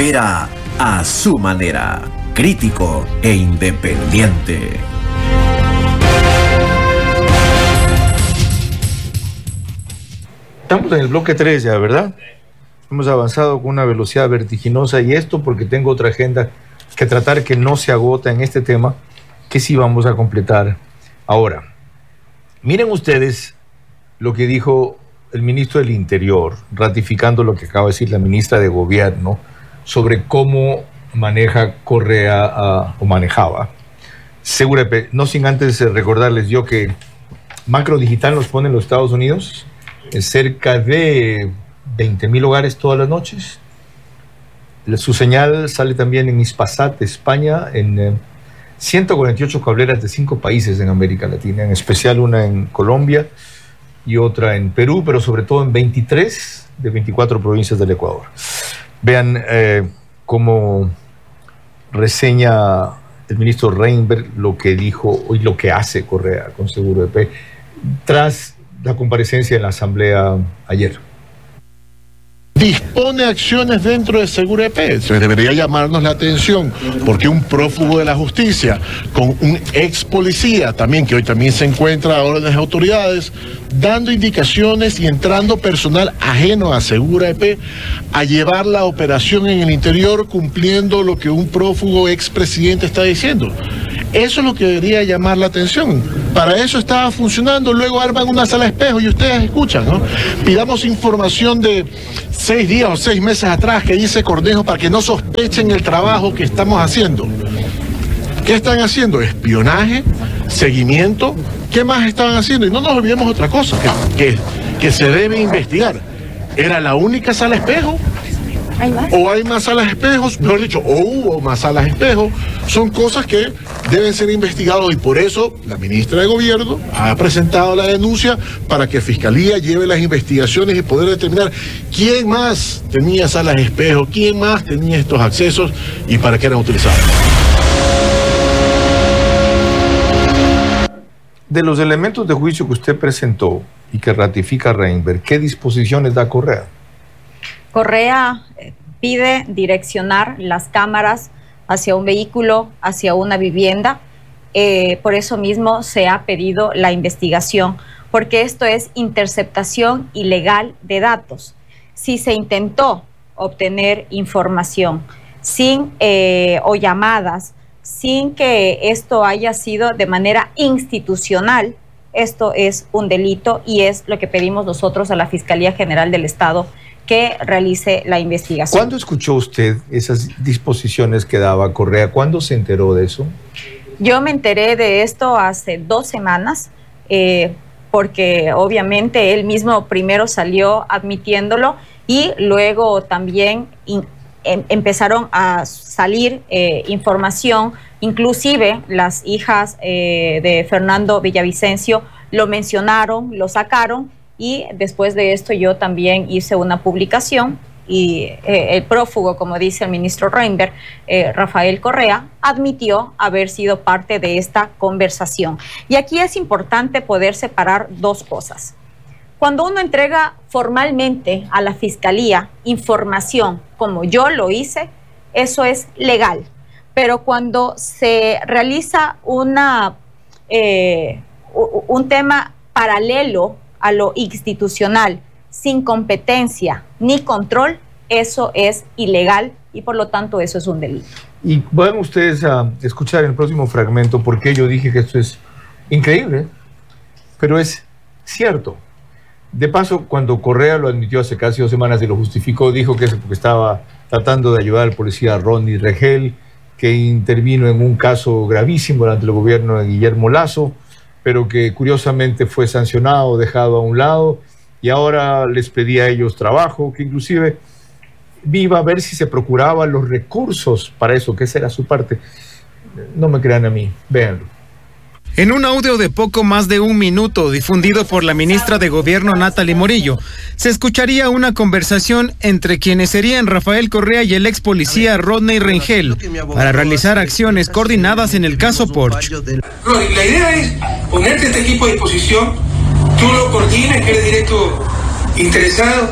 opera a su manera, crítico e independiente. Estamos en el bloque 3 ya, ¿verdad? Hemos avanzado con una velocidad vertiginosa, y esto porque tengo otra agenda que tratar que no se agota en este tema, que sí vamos a completar ahora. Miren ustedes lo que dijo el ministro del Interior, ratificando lo que acaba de decir la ministra de Gobierno sobre cómo maneja Correa o manejaba Segura EP. No sin antes recordarles yo que Macro Digital nos pone en los Estados Unidos cerca de 20,000 hogares todas las noches. Su señal sale también en Hispasat, España, en 148 cableras de 5 países en América Latina, en especial una en Colombia y otra en Perú, pero sobre todo en 23 de 24 provincias del Ecuador. Vean cómo reseña el ministro Reinberg lo que dijo y lo que hace Correa con Seguro EP tras la comparecencia en la Asamblea ayer. Dispone acciones dentro de Seguro EP. Entonces debería llamarnos la atención, porque un prófugo de la justicia con un ex policía también, que hoy también se encuentra ahora en las autoridades, dando indicaciones y entrando personal ajeno a Seguro EP a llevar la operación en el interior, cumpliendo lo que un prófugo expresidente está diciendo. Eso es lo que debería llamar la atención. Para eso estaba funcionando, luego arman una sala espejo y ustedes escuchan, ¿no? Pidamos información de 6 días o 6 meses atrás que dice Cornejo para que no sospechen el trabajo que estamos haciendo. ¿Qué están haciendo? Espionaje, seguimiento. ¿Qué más estaban haciendo? Y no nos olvidemos otra cosa, que se debe investigar. ¿Era la única sala espejo? ¿Hay más? ¿O hay más salas espejos? Mejor dicho, o hubo más salas espejos. Son cosas que deben ser investigadas, y por eso la ministra de Gobierno ha presentado la denuncia para que Fiscalía lleve las investigaciones y poder determinar quién más tenía salas espejos, quién más tenía estos accesos y para qué eran utilizados. De los elementos de juicio que usted presentó y que ratifica Reinberg, ¿qué disposiciones da Correa? Correa pide direccionar las cámaras hacia un vehículo, hacia una vivienda. Por eso mismo se ha pedido la investigación, porque esto es interceptación ilegal de datos. Si se intentó obtener información o llamadas sin que esto haya sido de manera institucional, esto es un delito, y es lo que pedimos nosotros a la Fiscalía General del Estado, que realice la investigación. ¿Cuándo escuchó usted esas disposiciones que daba Correa? ¿Cuándo se enteró de eso? Yo me enteré de esto hace 2 semanas, porque obviamente él mismo primero salió admitiéndolo y luego también empezaron a salir información, inclusive las hijas de Fernando Villavicencio lo mencionaron, lo sacaron, y después de esto yo también hice una publicación, y el prófugo, como dice el ministro Reinberg, Rafael Correa, admitió haber sido parte de esta conversación. Y aquí es importante poder separar 2 cosas. Cuando uno entrega formalmente a la Fiscalía información, como yo lo hice, eso es legal. Pero cuando se realiza un tema paralelo a lo institucional, sin competencia ni control, eso es ilegal, y por lo tanto eso es un delito. Y van ustedes a escuchar en el próximo fragmento por qué yo dije que esto es increíble, pero es cierto. De paso, cuando Correa lo admitió hace casi 2 semanas y lo justificó, dijo que es porque estaba tratando de ayudar al policía Ronnie Regel, que intervino en un caso gravísimo durante el gobierno de Guillermo Lasso, pero que curiosamente fue sancionado, dejado a un lado, y ahora les pedía a ellos trabajo, que inclusive iba a ver si se procuraban los recursos para eso, que esa era su parte. No me crean a mí, véanlo. En un audio de poco más de 1 minuto difundido por la ministra de Gobierno Natalie Morillo, se escucharía una conversación entre quienes serían Rafael Correa y el ex policía Rodney Rengel para realizar acciones coordinadas en el caso Porsche. Rodney, la idea es ponerte este equipo a disposición, tú lo coordines, que eres directo interesado,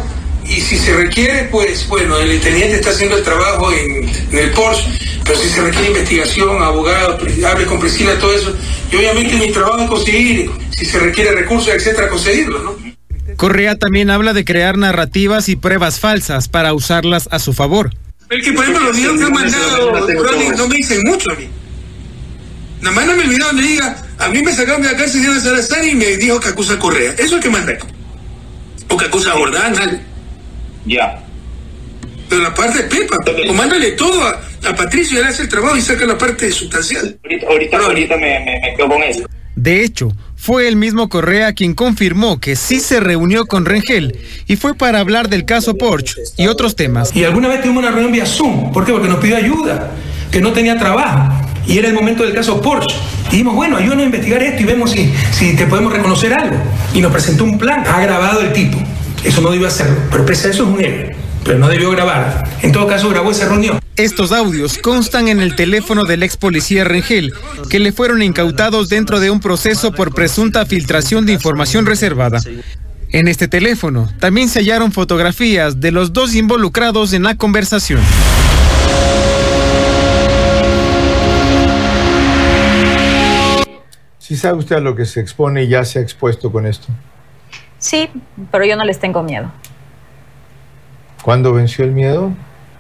y si se requiere, pues bueno, el teniente está haciendo el trabajo en el Porsche, pero si se requiere investigación, abogado, hable con Priscila, todo eso, y obviamente mi trabajo es conseguir, si se requiere recursos, etcétera, conseguirlo, ¿no? Correa también habla de crear narrativas y pruebas falsas para usarlas a su favor. El que, por ejemplo, los videos que han mandado, Ronnie, no me dicen mucho a mí. Nada más no me olvidó donde diga, a mí me sacaron de la cárcel de Salazar y me dijo que acusa a Correa. Eso es que manda. O que acusa a Jordán, nadie. Ya. Pero la parte de Pepa, o mándale todo a Patricio, él hace el trabajo y saca la parte sustancial. Ahorita me quedo con eso. De hecho, fue el mismo Correa quien confirmó que sí se reunió con Rengel y fue para hablar del caso Porsche y otros temas. Y alguna vez tuvimos una reunión vía Zoom. ¿Por qué? Porque nos pidió ayuda, que no tenía trabajo. Y era el momento del caso Porsche. Y dijimos, bueno, ayúdanos a investigar esto y vemos si te podemos reconocer algo. Y nos presentó un plan. Ha grabado el tipo. Eso no debió hacerlo. Pero pese a eso es un héroe. Pero no debió grabar. En todo caso, grabó esa reunión. Estos audios constan en el teléfono del ex policía Rengel, que le fueron incautados dentro de un proceso por presunta filtración de información reservada. En este teléfono también se hallaron fotografías de los dos involucrados en la conversación. ¿Sí sabe usted a lo que se expone y ya se ha expuesto con esto? Sí, pero yo no les tengo miedo. ¿Cuándo venció el miedo?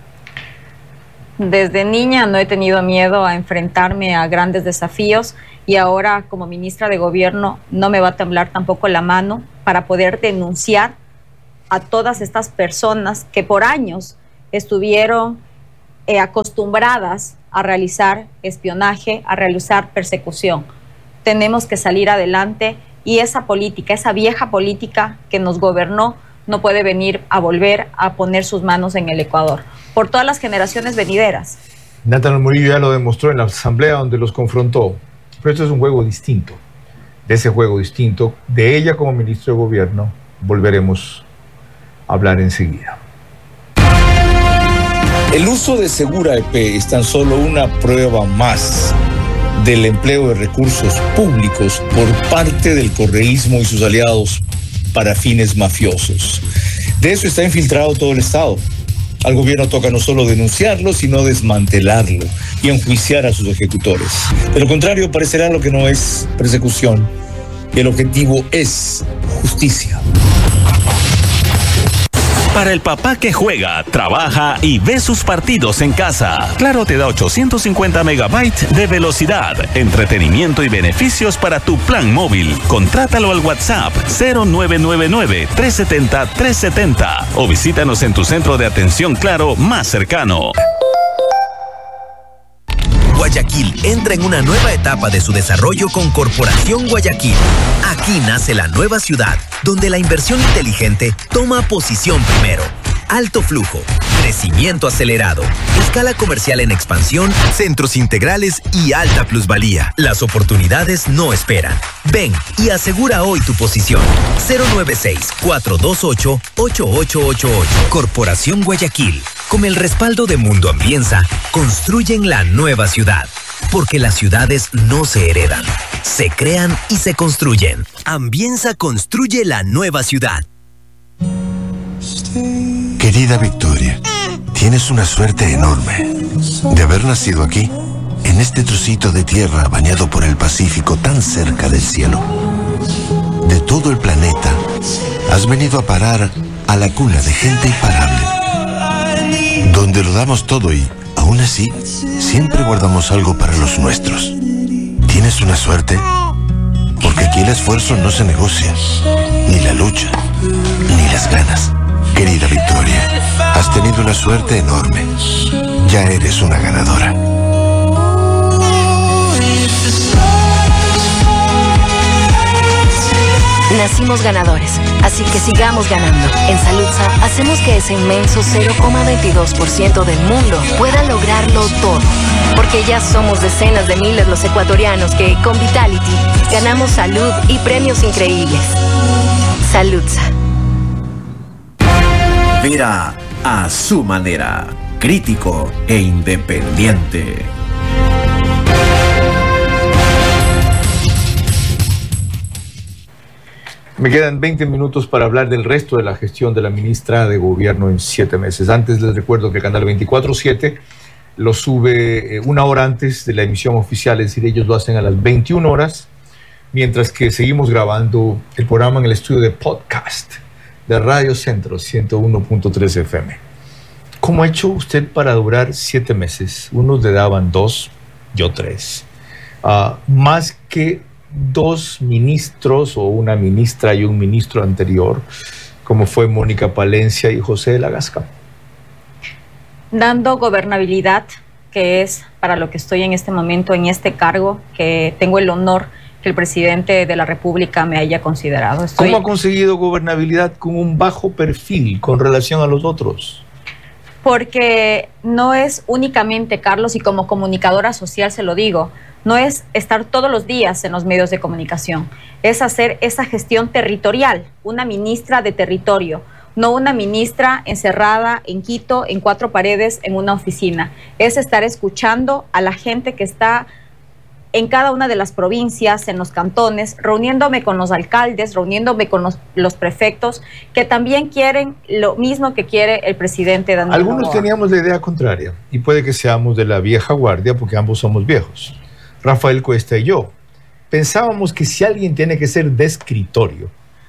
Desde niña no he tenido miedo a enfrentarme a grandes desafíos y ahora como ministra de Gobierno no me va a temblar tampoco la mano para poder denunciar a todas estas personas que por años estuvieron acostumbradas a realizar espionaje, a realizar persecución. Tenemos que salir adelante y esa política, esa vieja política que nos gobernó, no puede venir a volver a poner sus manos en el Ecuador, por todas las generaciones venideras. Natalia Murillo ya lo demostró en la asamblea donde los confrontó, pero esto es un juego distinto. De ese juego distinto, de ella como ministro de Gobierno, volveremos a hablar enseguida. El uso de Segura EP es tan solo una prueba más del empleo de recursos públicos por parte del correísmo y sus aliados para fines mafiosos. De eso está infiltrado todo el Estado. Al gobierno toca no solo denunciarlo, sino desmantelarlo y enjuiciar a sus ejecutores. De lo contrario, parecerá lo que no es persecución, y el objetivo es justicia. Para el papá que juega, trabaja y ve sus partidos en casa, Claro te da 850 megabytes de velocidad, entretenimiento y beneficios para tu plan móvil. Contrátalo al WhatsApp 0999-370-370 o visítanos en tu centro de atención Claro más cercano. Guayaquil entra en una nueva etapa de su desarrollo con Corporación Guayaquil. Aquí nace la nueva ciudad, donde la inversión inteligente toma posición primero. Alto flujo, crecimiento acelerado, escala comercial en expansión, centros integrales y alta plusvalía. Las oportunidades no esperan. Ven y asegura hoy tu posición. 096-428-8888. Corporación Guayaquil. Con el respaldo de Mundo Ambienza, construyen la nueva ciudad. Porque las ciudades no se heredan, se crean y se construyen. Ambienza construye la nueva ciudad. Querida Victoria, tienes una suerte enorme de haber nacido aquí, en este trocito de tierra bañado por el Pacífico tan cerca del cielo. De todo el planeta, has venido a parar a la cuna de gente imparable, donde lo damos todo y, aún así, siempre guardamos algo para los nuestros. Tienes una suerte, porque aquí el esfuerzo no se negocia, ni la lucha, ni las ganas. Querida Victoria, has tenido una suerte enorme. Ya eres una ganadora. Nacimos ganadores, así que sigamos ganando. En Saludsa hacemos que ese inmenso 0,22% del mundo pueda lograrlo todo. Porque ya somos decenas de miles los ecuatorianos que, con Vitality, ganamos salud y premios increíbles. Saludsa. Vera a su manera, crítico e independiente. Me quedan 20 minutos para hablar del resto de la gestión de la ministra de Gobierno en 7 meses. Antes les recuerdo que el canal 24/7 lo sube una hora antes de la emisión oficial, es decir, ellos lo hacen a las 21 horas, mientras que seguimos grabando el programa en el estudio de podcast de Radio Centro 101.3 FM. ¿Cómo ha hecho usted para durar 7 meses? Unos le daban 2, yo 3. Más que 2 ministros o una ministra y un ministro anterior, como fue Mónica Palencia y José de la Gasca. Dando gobernabilidad, que es para lo que estoy en este momento en este cargo, que tengo el honor que el presidente de la República me haya considerado. ¿Cómo ha conseguido gobernabilidad con un bajo perfil con relación a los otros? Porque no es únicamente, Carlos, y como comunicadora social se lo digo, no es estar todos los días en los medios de comunicación, es hacer esa gestión territorial, una ministra de territorio, no una ministra encerrada en Quito, en 4 paredes, en una oficina. Es estar escuchando a la gente que está en cada una de las provincias, en los cantones, reuniéndome con los alcaldes, reuniéndome con los prefectos, que también quieren lo mismo que quiere el presidente Daniel Algunos Noboa. teníamos la idea contraria, y puede que seamos de la vieja guardia, porque ambos somos viejos. Rafael Cuesta y yo pensábamos que si alguien tiene que ser de escritorio,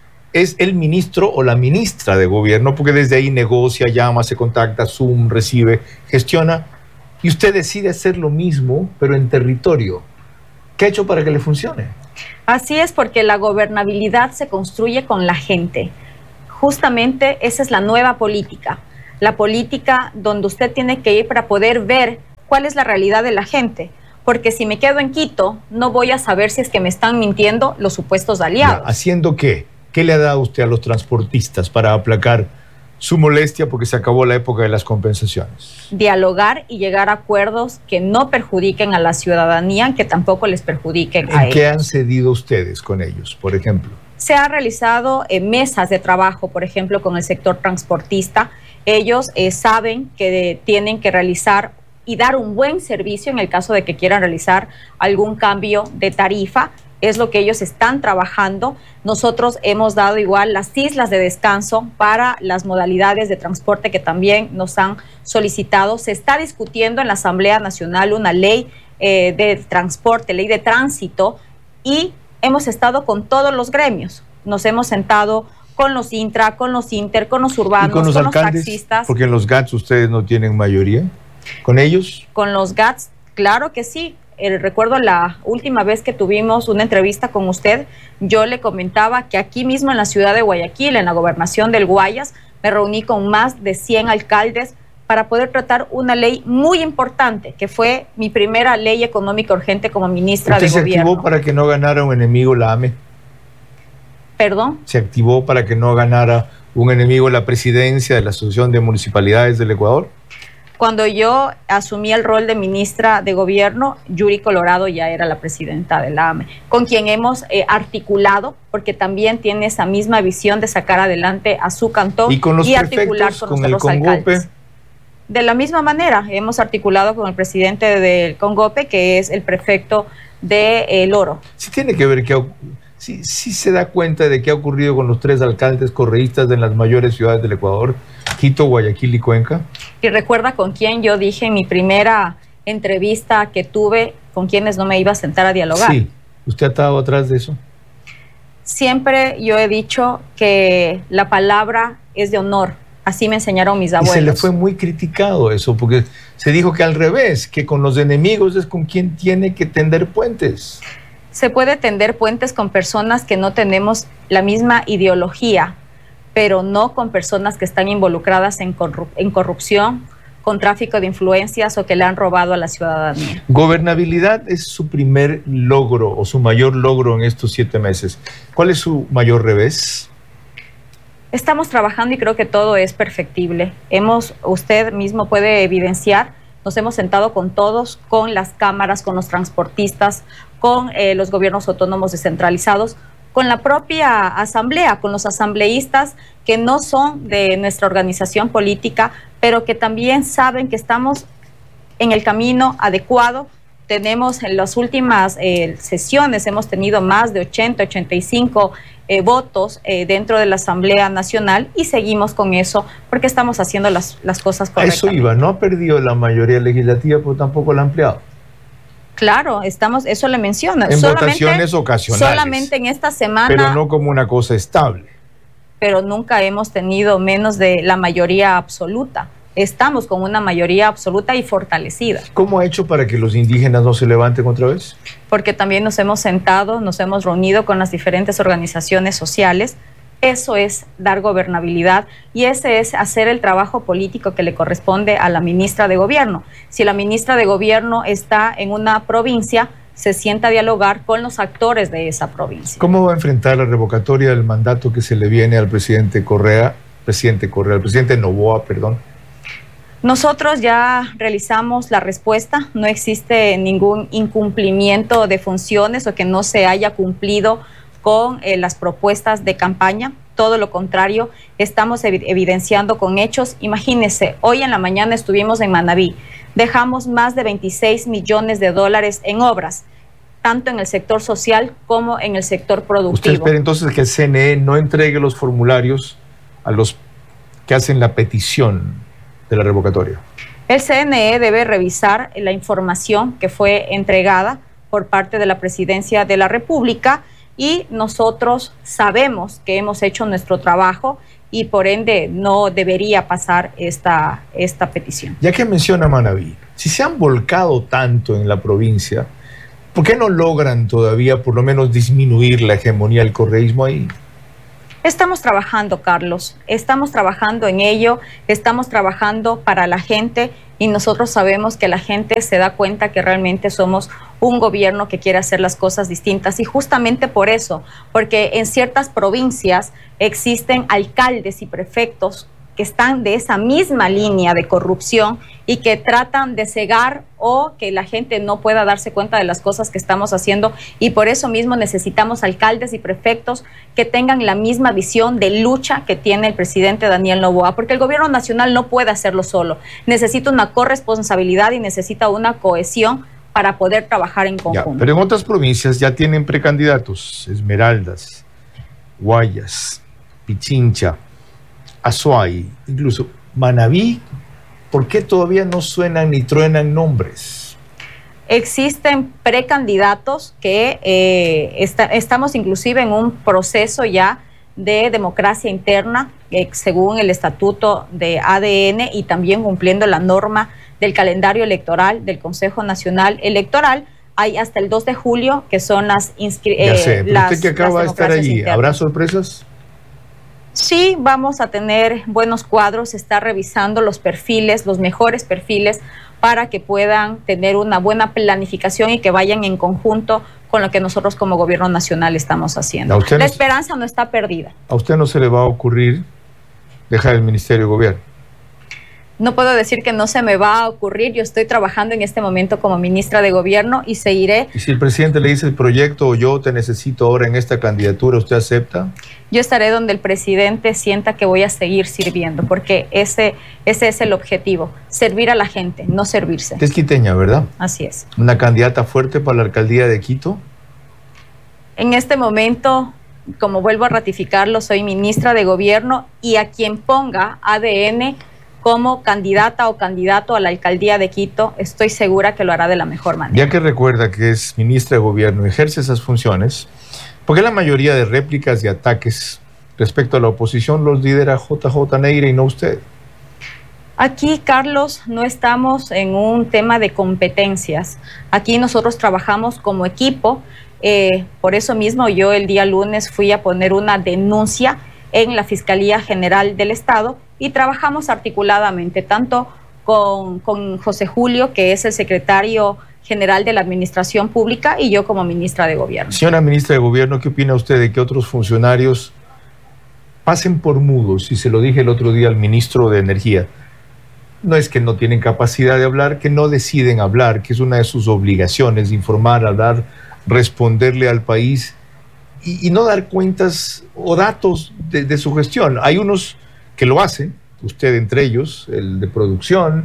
es el ministro o la ministra de gobierno, porque desde ahí negocia, llama, se contacta, Zoom, recibe, gestiona, y usted decide hacer lo mismo, pero en territorio. ¿Qué ha hecho para que le funcione? Así es, porque la gobernabilidad se construye con la gente. Justamente esa es la nueva política. La política donde usted tiene que ir para poder ver cuál es la realidad de la gente. Porque si me quedo en Quito, no voy a saber si es que me están mintiendo los supuestos aliados. ¿Haciendo qué? ¿Qué le ha dado usted a los transportistas para aplacar su molestia porque se acabó la época de las compensaciones? Dialogar y llegar a acuerdos que no perjudiquen a la ciudadanía, que tampoco les perjudiquen a ¿En ellos. qué han cedido ustedes con ellos, por ejemplo? Se han realizado mesas de trabajo, por ejemplo, con el sector transportista. Ellos saben que tienen que realizar y dar un buen servicio en el caso de que quieran realizar algún cambio de tarifa. Es lo que ellos están trabajando. Nosotros hemos dado igual las islas de descanso para las modalidades de transporte que también nos han solicitado. Se está discutiendo en la Asamblea Nacional una ley de transporte, ley de tránsito, y hemos estado con todos los gremios. Nos hemos sentado con los intra, con los inter, con los urbanos, ¿Y con los alcaldes? taxistas. Porque en los GATS ustedes no tienen mayoría. ¿Con ellos? Con los GATS, claro que sí. Recuerdo la última vez que tuvimos una entrevista con usted, yo le comentaba que aquí mismo en la ciudad de Guayaquil, en la gobernación del Guayas, me reuní con más de 100 alcaldes para poder tratar una ley muy importante, que fue mi primera ley económica urgente como ministra de ¿Usted se gobierno. activó para que no ganara un enemigo la AME? ¿Perdón? ¿Se activó para que no ganara un enemigo la presidencia de la Asociación de Municipalidades del Ecuador? Cuando yo asumí el rol de ministra de gobierno, Yuri Colorado ya era la presidenta de la AME, con quien hemos articulado, porque también tiene esa misma visión de sacar adelante a su cantón y, con los articular con el los Congope. alcaldes. De la misma manera, hemos articulado con el presidente del Congope, que es el prefecto de El Oro. Sí tiene que ver que sí se da cuenta de qué ha ocurrido con los 3 alcaldes correístas de las mayores ciudades del Ecuador, Quito, Guayaquil y Cuenca. Y recuerda con quién yo dije en mi primera entrevista que tuve, con quienes no me iba a sentar a dialogar. Sí, ¿usted ha estado atrás de eso? Siempre yo he dicho que la palabra es de honor. Así me enseñaron mis abuelos. Y se le fue muy criticado eso, porque se dijo que al revés, que con los enemigos es con quien tiene que tender puentes. Se puede tender puentes con personas que no tenemos la misma ideología, pero no con personas que están involucradas en corrupción, con tráfico de influencias o que le han robado a la ciudadanía. Gobernabilidad es su primer logro o su mayor logro en estos 7 meses. ¿Cuál es su mayor revés? Estamos trabajando y creo que todo es perfectible. Usted mismo puede evidenciar, nos hemos sentado con todos, con las cámaras, con los transportistas, con los gobiernos autónomos descentralizados, con la propia asamblea, con los asambleístas que no son de nuestra organización política, pero que también saben que estamos en el camino adecuado, tenemos en las últimas sesiones, hemos tenido más de 80, 85 votos dentro de la Asamblea Nacional y seguimos con eso porque estamos haciendo las cosas correctamente. Eso iba, no ha perdido la mayoría legislativa, pero tampoco la ha ampliado. Claro, eso le menciona. En votaciones ocasionales. Solamente en esta semana. Pero no como una cosa estable. Pero nunca hemos tenido menos de la mayoría absoluta. Estamos con una mayoría absoluta y fortalecida. ¿Cómo ha hecho para que los indígenas no se levanten otra vez? Porque también nos hemos sentado, nos hemos reunido con las diferentes organizaciones sociales. Eso es dar gobernabilidad y ese es hacer el trabajo político que le corresponde a la ministra de Gobierno. Si la ministra de Gobierno está en una provincia, se sienta a dialogar con los actores de esa provincia. ¿Cómo va a enfrentar la revocatoria del mandato que se le viene al presidente Noboa, perdón? Nosotros ya realizamos la respuesta, no existe ningún incumplimiento de funciones o que no se haya cumplido con las propuestas de campaña, todo lo contrario, estamos evidenciando con hechos. Imagínense, hoy en la mañana estuvimos en Manabí, dejamos más de 26 millones de dólares en obras, tanto en el sector social como en el sector productivo. ¿Usted espera entonces que el CNE no entregue los formularios a los que hacen la petición de la revocatoria? El CNE debe revisar la información que fue entregada por parte de la Presidencia de la República y nosotros sabemos que hemos hecho nuestro trabajo y por ende no debería pasar esta petición. Ya que menciona Manabí, si se han volcado tanto en la provincia, ¿por qué no logran todavía por lo menos disminuir la hegemonía del correísmo ahí? Estamos trabajando, Carlos, estamos trabajando en ello, estamos trabajando para la gente y nosotros sabemos que la gente se da cuenta que realmente somos un gobierno que quiere hacer las cosas distintas y justamente por eso, porque en ciertas provincias existen alcaldes y prefectos que están de esa misma línea de corrupción y que tratan de cegar o que la gente no pueda darse cuenta de las cosas que estamos haciendo y por eso mismo necesitamos alcaldes y prefectos que tengan la misma visión de lucha que tiene el presidente Daniel Noboa, porque el gobierno nacional no puede hacerlo solo, necesita una corresponsabilidad y necesita una cohesión para poder trabajar en conjunto. Pero en otras provincias ya tienen precandidatos, Esmeraldas, Guayas, Pichincha, Azuay, incluso Manabí. ¿Por qué todavía no suenan ni truenan nombres? Existen precandidatos que estamos inclusive en un proceso ya de democracia interna, según el estatuto de ADN y también cumpliendo la norma del calendario electoral del Consejo Nacional Electoral. Hay hasta el 2 de julio que son las inscripciones. Ya sé, pero usted que acaba de estar allí, internas. ¿Habrá sorpresas? Sí, vamos a tener buenos cuadros, se está revisando los perfiles, los mejores perfiles para que puedan tener una buena planificación y que vayan en conjunto con lo que nosotros como gobierno nacional estamos haciendo. La esperanza no está perdida. ¿A usted no se le va a ocurrir dejar el Ministerio de Gobierno? No puedo decir que no se me va a ocurrir, yo estoy trabajando en este momento como ministra de Gobierno y seguiré. ¿Y si el presidente le dice el proyecto o yo te necesito ahora en esta candidatura, usted acepta? Yo estaré donde el presidente sienta que voy a seguir sirviendo, porque ese es el objetivo, servir a la gente, no servirse. Usted es quiteña, ¿verdad? Así es. ¿Una candidata fuerte para la alcaldía de Quito? En este momento, como vuelvo a ratificarlo, soy ministra de Gobierno y a quien ponga ADN como candidata o candidato a la alcaldía de Quito, estoy segura que lo hará de la mejor manera. Ya que recuerda que es ministra de Gobierno y ejerce esas funciones, ¿por qué la mayoría de réplicas y ataques respecto a la oposición los lidera JJ Neira y no usted? Aquí, Carlos, no estamos en un tema de competencias. Aquí nosotros trabajamos como equipo. Por eso mismo yo el día lunes fui a poner una denuncia en la Fiscalía General del Estado y trabajamos articuladamente tanto con José Julio, que es el secretario general de la Administración Pública, y yo como ministra de Gobierno. Señora ministra de Gobierno, ¿qué opina usted de que otros funcionarios pasen por mudos? Y se lo dije el otro día al ministro de Energía. No es que no tienen capacidad de hablar, que no deciden hablar, que es una de sus obligaciones, informar, hablar, responderle al país y no dar cuentas o datos de su gestión. Hay unos que lo hacen, usted entre ellos, el de producción,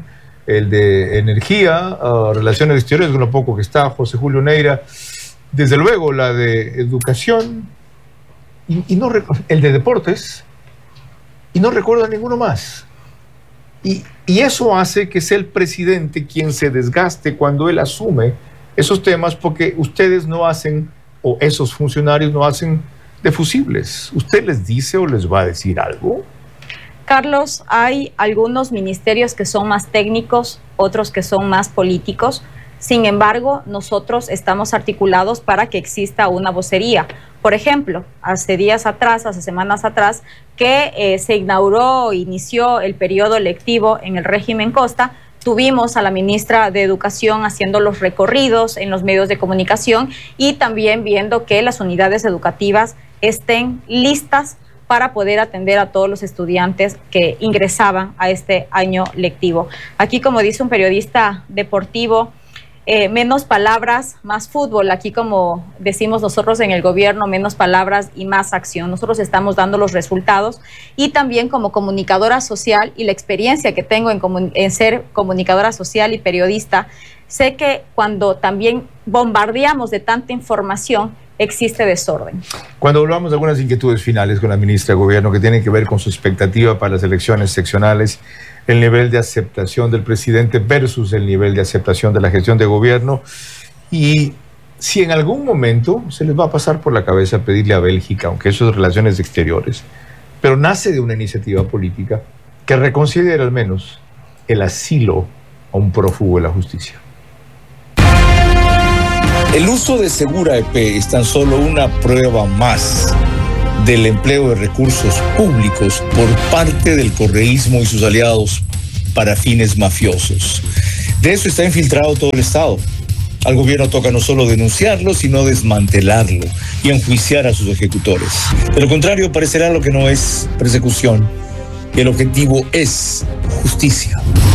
el de Energía, Relaciones Exteriores, con lo poco que está, José Julio Neira, desde luego la de Educación, y no el de Deportes, y no recuerdo a ninguno más. Y eso hace que sea el presidente quien se desgaste cuando él asume esos temas, porque ustedes no hacen, o esos funcionarios no hacen de fusibles. ¿Usted les dice o les va a decir algo? Carlos, hay algunos ministerios que son más técnicos, otros que son más políticos. Sin embargo, nosotros estamos articulados para que exista una vocería. Por ejemplo, hace semanas atrás, que se inició el periodo lectivo en el régimen Costa, tuvimos a la ministra de Educación haciendo los recorridos en los medios de comunicación y también viendo que las unidades educativas estén listas para poder atender a todos los estudiantes que ingresaban a este año lectivo. Aquí, como dice un periodista deportivo, menos palabras, más fútbol. Aquí, como decimos nosotros en el gobierno, menos palabras y más acción. Nosotros estamos dando los resultados y también como comunicadora social y la experiencia que tengo en ser comunicadora social y periodista, sé que cuando también bombardeamos de tanta información, existe desorden. Cuando hablamos de algunas inquietudes finales con la ministra de Gobierno que tienen que ver con su expectativa para las elecciones seccionales, el nivel de aceptación del presidente versus el nivel de aceptación de la gestión de gobierno, y si en algún momento se les va a pasar por la cabeza pedirle a Bélgica, aunque eso es relaciones exteriores, pero nace de una iniciativa política que reconsidere al menos el asilo a un prófugo de la justicia. El uso de Segura EP es tan solo una prueba más del empleo de recursos públicos por parte del correísmo y sus aliados para fines mafiosos. De eso está infiltrado todo el Estado. Al gobierno toca no solo denunciarlo, sino desmantelarlo y enjuiciar a sus ejecutores. De lo contrario, parecerá lo que no es persecución, y el objetivo es justicia.